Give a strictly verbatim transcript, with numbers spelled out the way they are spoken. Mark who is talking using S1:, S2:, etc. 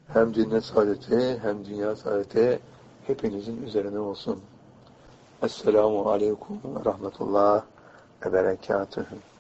S1: hem cennet saadeti hem dünya saadeti hepinizin üzerine olsun. Esselamu Aleyküm ve Rahmetullah ve Berekatühü.